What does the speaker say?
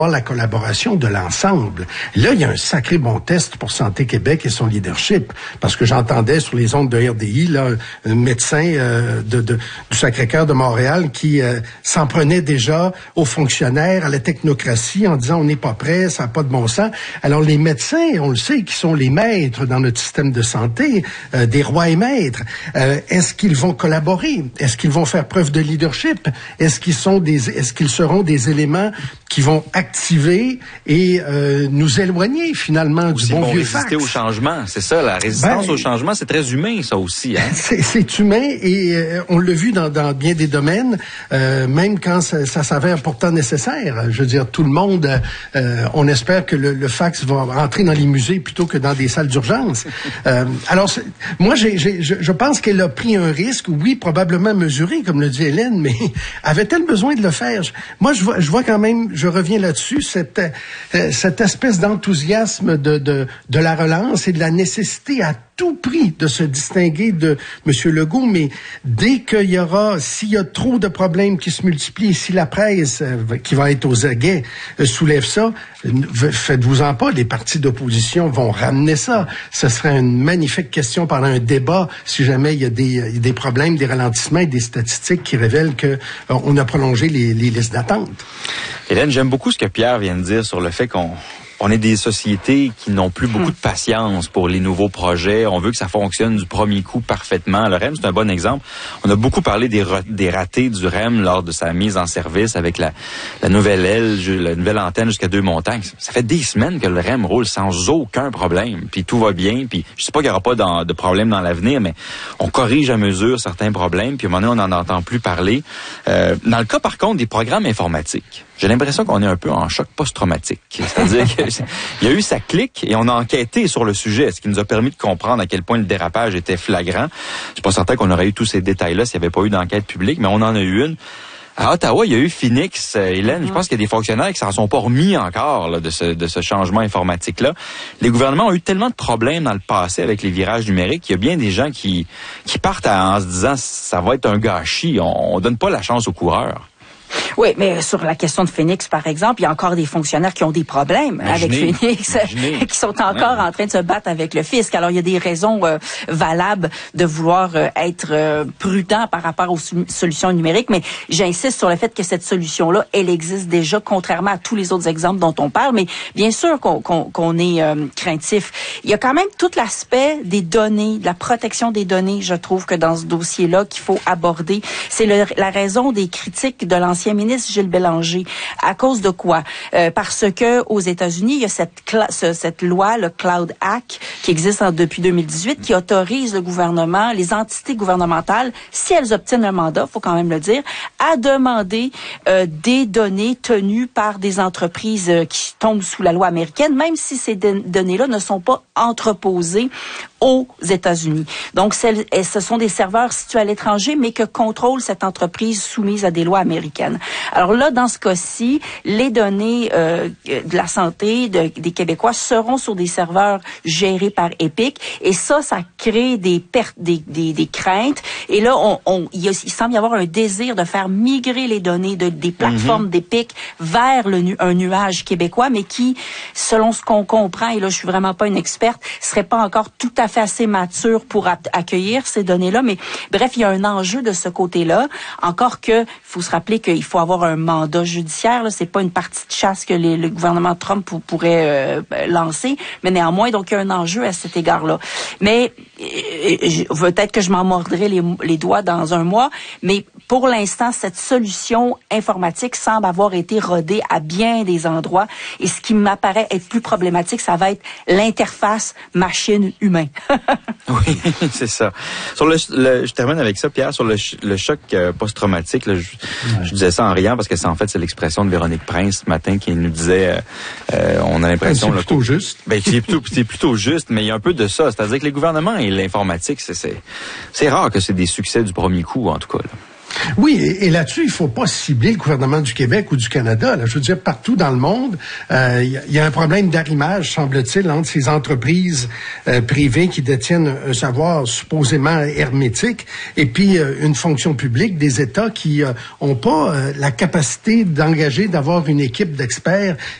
la collaboration de l'ensemble. Là, il y a un sacré bon test pour Santé Québec et son leadership, parce que j'entendais sur les ondes de RDI là, un médecin du Sacré-Cœur de Montréal qui s'en prenait déjà aux fonctionnaires, à la technocratie, en disant on n'est pas prêt, ça n'a pas de bon sens. Alors les médecins, on le sait, qui sont les maîtres dans notre système de santé, des rois et maîtres, est-ce qu'ils vont collaborer? Est-ce qu'ils vont faire preuve de leadership? Est-ce qu'ils seront des éléments qui vont activer et nous éloigner finalement du bon vieux fax. Résister au changement, c'est ça, la résistance au changement, c'est très humain ça aussi. Hein? C'est humain et on l'a vu dans bien des domaines, même quand ça s'avère pourtant nécessaire. Je veux dire, tout le monde, on espère que le fax va entrer dans les musées plutôt que dans des salles d'urgence. Alors, moi, je pense qu'elle a pris un risque, oui, probablement mesuré, comme le dit Hélène, mais avait-elle besoin de le faire? Moi, je vois quand même, je reviens là-dessus, cette espèce d'enthousiasme de la relance et de la nécessité à tout prix de se distinguer de M. Legault, mais s'il y a trop de problèmes qui se multiplient, si la presse qui va être aux aguets soulève ça, faites-vous-en pas, les partis d'opposition vont ramener ça. Ce serait une magnifique question pendant un débat si jamais il y a des problèmes, des ralentissements et des statistiques qui révèlent que on a prolongé les listes d'attente. Hélène, j'aime beaucoup ce que Pierre vient de dire sur le fait qu'on est des sociétés qui n'ont plus beaucoup de patience pour les nouveaux projets. On veut que ça fonctionne du premier coup parfaitement. Le REM, c'est un bon exemple. On a beaucoup parlé des ratés du REM lors de sa mise en service avec la nouvelle aile, la nouvelle antenne jusqu'à Deux-Montagnes. Ça fait des semaines que le REM roule sans aucun problème. Puis tout va bien. Puis je sais pas qu'il n'y aura pas de problème dans l'avenir, mais on corrige à mesure certains problèmes. Puis à un moment donné, on n'en entend plus parler. Dans le cas, par contre, des programmes informatiques, j'ai l'impression qu'on est un peu en choc post-traumatique. C'est-à-dire qu'il y a eu sa clique et on a enquêté sur le sujet, ce qui nous a permis de comprendre à quel point le dérapage était flagrant. Je suis pas certain qu'on aurait eu tous ces détails-là s'il n'y avait pas eu d'enquête publique, mais on en a eu une. À Ottawa, il y a eu Phoenix, Hélène. Je pense qu'il y a des fonctionnaires qui s'en sont pas remis encore là, de ce changement informatique-là. Les gouvernements ont eu tellement de problèmes dans le passé avec les virages numériques qu'il y a bien des gens qui partent en se disant ça va être un gâchis. On donne pas la chance aux coureurs. Oui, mais sur la question de Phoenix, par exemple, il y a encore des fonctionnaires qui ont des problèmes avec Phoenix, qui sont encore en train de se battre avec le fisc. Alors, il y a des raisons valables de vouloir être prudent par rapport aux solutions numériques, mais j'insiste sur le fait que cette solution-là, elle existe déjà, contrairement à tous les autres exemples dont on parle, mais bien sûr qu'on est craintif. Il y a quand même tout l'aspect des données, de la protection des données, je trouve que dans ce dossier-là, qu'il faut aborder. C'est la raison des critiques de l'ancien ministre Gilles Bélanger. À cause de quoi? Parce que aux États-Unis, il y a cette loi, le Cloud Act, qui existe depuis 2018, qui autorise le gouvernement, les entités gouvernementales, si elles obtiennent un mandat, faut quand même le dire, à demander des données tenues par des entreprises qui tombent sous la loi américaine, même si ces données-là ne sont pas entreposées aux États-Unis. Donc, ce sont des serveurs situés à l'étranger, mais que contrôle cette entreprise soumise à des lois américaines. Alors là, dans ce cas-ci, les données de la santé des Québécois seront sur des serveurs gérés par Epic, et ça crée des pertes, des craintes. Et là, il semble y avoir un désir de faire migrer les données des plateformes d'Epic vers un nuage québécois, mais qui, selon ce qu'on comprend, et là, je suis vraiment pas une experte, serait pas encore tout à fait assez mature pour accueillir ces données-là. Mais bref, il y a un enjeu de ce côté-là. Encore que, il faut se rappeler qu'il faut avoir un mandat judiciaire. Là, c'est pas une partie de chasse que le gouvernement Trump pourrait lancer, mais néanmoins, donc il y a un enjeu à cet égard-là. Mais peut-être que je m'en mordrai les doigts dans un mois, mais pour l'instant, cette solution informatique semble avoir été rodée à bien des endroits. Et ce qui m'apparaît être plus problématique, ça va être l'interface machine-humain. Oui, c'est ça. Je termine avec ça, Pierre, sur le choc post-traumatique. Là, je disais ça en riant parce que c'est l'expression de Véronique Prince ce matin qui nous disait, on a l'impression... C'est plutôt juste. C'est plutôt juste, mais il y a un peu de ça. C'est-à-dire que les gouvernements et l'informatique, c'est rare que c'est des succès du premier coup, en tout cas. Là. Oui, et là-dessus, il faut pas cibler le gouvernement du Québec ou du Canada. Là. Je veux dire, partout dans le monde, il y a un problème d'arrimage, semble-t-il, entre ces entreprises privées qui détiennent un savoir supposément hermétique et puis une fonction publique, des États qui ont pas la capacité d'engager, d'avoir une équipe d'experts